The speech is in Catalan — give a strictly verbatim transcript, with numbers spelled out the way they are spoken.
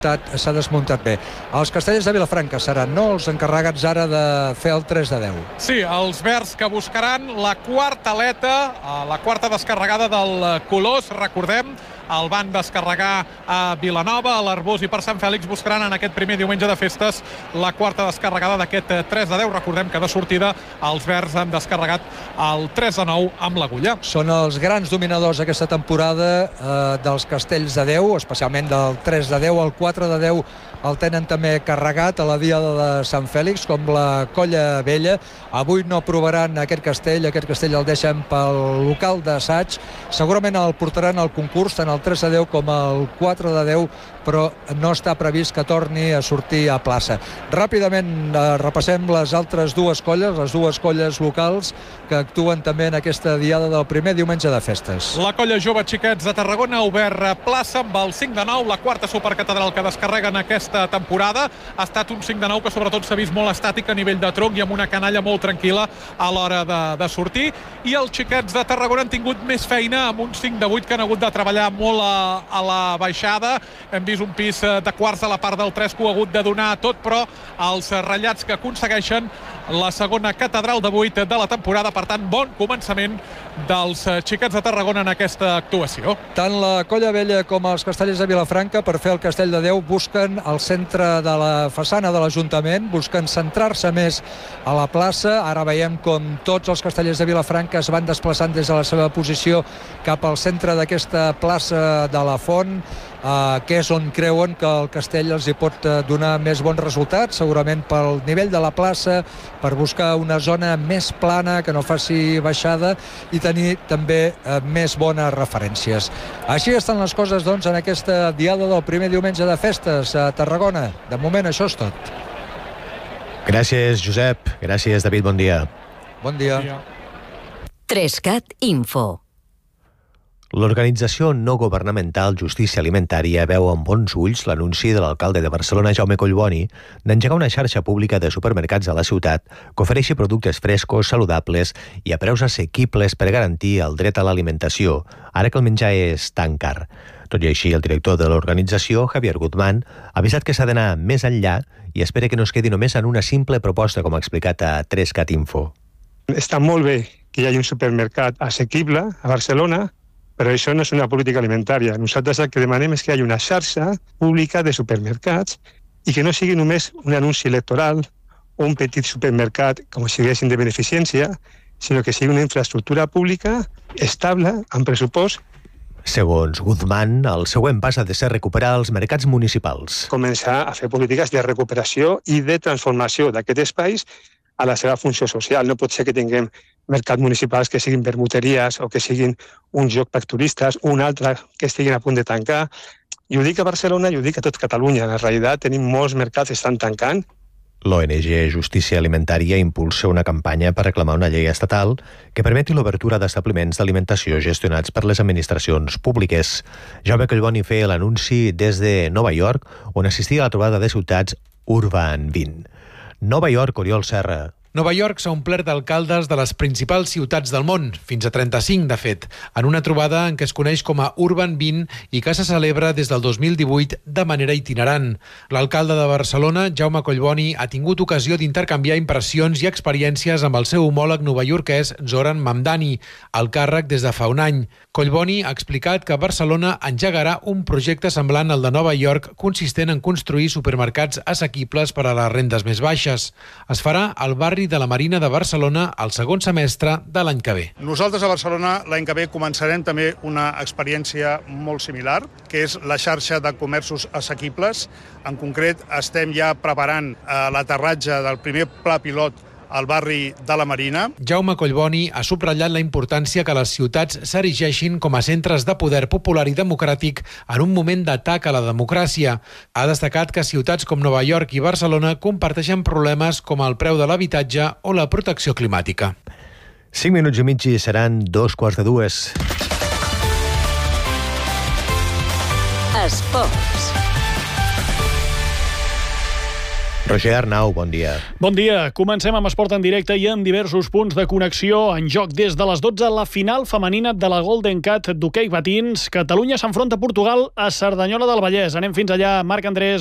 s'ha desmuntat bé. Els castellers de Vilafranca seran, no?, els encarregats ara de fer el tres de deu. Sí, els verds que buscaran la quarta aleta, la quarta descarregada del Colós, recordem, el van descarregar a Vilanova, a l'Arbós i per Sant Fèlix. Buscaran en aquest primer diumenge de festes la quarta descarregada d'aquest tres de deu. Recordem que de sortida els verds han descarregat el tres de nou amb l'Agulla. Són els grans dominadors aquesta temporada eh, dels castells de deu, especialment del tres de deu. El quatre de deu el tenen també carregat a la diada de Sant Fèlix, com la Colla Vella. Avui no provaran aquest castell, aquest castell el deixen pel local d'assaig. Segurament el portaran al concurs, tant el tres de deu com el quatre de deu, però no està previst que torni a sortir a plaça. Ràpidament eh, repassem les altres dues colles, les dues colles locals que actuen també en aquesta diada del primer diumenge de festes. La Colla Jove Xiquets de Tarragona ha obert plaça amb el cinc de nou, la quarta supercatedral que descarreguen aquesta temporada. Ha estat un cinc de nou que sobretot s'ha vist molt estàtic a nivell de tronc i amb una canalla molt tranquil·la a l'hora de, de sortir. I els Xiquets de Tarragona han tingut més feina amb un cinc de vuit que han hagut de treballar molt a, a la baixada. Hem vist un pis de quarts a la part del tres que ho ha hagut de donar tot, però els ratllats que aconsegueixen la segona catedral de vuit de la temporada. Per tant, bon començament dels Xiquets de Tarragona en aquesta actuació. Tant la Colla Vella com els castellers de Vilafranca, per fer el castell de deu, busquen el centre de la façana de l'Ajuntament, busquen centrar-se més a la plaça. Ara veiem com tots els castellers de Vilafranca es van desplaçant des de la seva posició cap al centre d'aquesta plaça de la Font, Uh, que és on creuen que el castell els hi pot uh, donar més bons resultats, segurament pel nivell de la plaça, per buscar una zona més plana que no faci baixada i tenir també uh, més bones referències. Així estan les coses, doncs, en aquesta diada del primer diumenge de festes a Tarragona. De moment això és tot. Gràcies, Josep. Gràcies, David. Bon dia. Bon dia. Trescat Info. L'organització no governamental Justícia Alimentària veu amb bons ulls l'anunci de l'alcalde de Barcelona, Jaume Collboni, d'engegar una xarxa pública de supermercats a la ciutat que ofereixi productes frescos, saludables i a preus assequibles per garantir el dret a l'alimentació, ara que el menjar és tan car. Tot i així, el director de l'organització, Javier Guzmán, ha avisat que s'ha d'anar més enllà i espera que no es quedi només en una simple proposta, com ha explicat a Trescat Info. Està molt bé que hi hagi un supermercat assequible a Barcelona, però això no és una política alimentària. Nosaltres el que demanem és que hi hagi una xarxa pública de supermercats i que no sigui només un anunci electoral o un petit supermercat, com si diguéssim, de beneficència, sinó que sigui una infraestructura pública estable, amb pressupost. Segons Guzmán, el següent pas ha de ser recuperar els mercats municipals. Començar a fer polítiques de recuperació i de transformació d'aquests espais a la seva funció social. No pot ser que tinguem mercats municipals que siguin vermuteries o que siguin un joc per turistes, un altre que estiguin a punt de tancar. I ho dic a Barcelona i ho dic a tot Catalunya. En realitat tenim molts mercats que estan tancant. L'O N G Justícia Alimentària impulsa una campanya per reclamar una llei estatal que permeti l'obertura d'establiments d'alimentació gestionats per les administracions públiques. Jaume Collboni feia l'anunci des de Nova York, on assistia a la trobada de ciutats Urban vint. Nova York, Oriol Serra. Nova York s'ha omplert d'alcaldes de les principals ciutats del món, fins a trenta-cinc, de fet, en una trobada en què es coneix com a Urban vint i que se celebra des del dos mil divuit de manera itinerant. L'alcalde de Barcelona, Jaume Collboni, ha tingut ocasió d'intercanviar impressions i experiències amb el seu homòleg novaiorquès Zoran Mamdani, al càrrec des de fa un any. Collboni ha explicat que Barcelona engegarà un projecte semblant al de Nova York, consistent en construir supermercats assequibles per a les rendes més baixes. Es farà al barri de la Marina de Barcelona al segon semestre de l'any que ve. Nosaltres a Barcelona l'any que ve començarem també una experiència molt similar, que és la xarxa de comerços assequibles. En concret, estem ja preparant eh, l'aterratge del primer pla pilot al barri de la Marina. Jaume Collboni ha subratllat la importància que les ciutats s'erigeixin com a centres de poder popular i democràtic en un moment d'atac a la democràcia. Ha destacat que ciutats com Nova York i Barcelona comparteixen problemes com el preu de l'habitatge o la protecció climàtica. Cinc minuts i mig i seran dos quarts de dues. Esports. Roger Arnau, bon dia. Bon dia. Comencem amb esport en directe i amb diversos punts de connexió en joc. Des de les dotze, la final femenina de la Golden Cat d'hoquei patins. Catalunya s'enfronta a Portugal a Cerdanyola del Vallès. Anem fins allà, Marc Andrés.